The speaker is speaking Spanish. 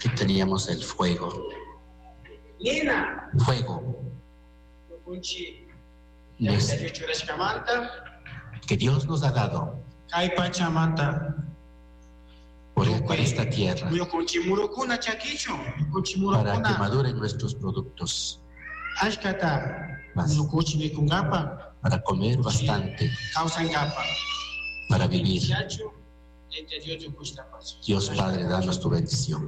que teníamos el fuego. Fuego. Que Dios nos ha dado por esta tierra para que maduren nuestros productos, para comer bastante, para vivir. Dios Padre, danos tu bendición.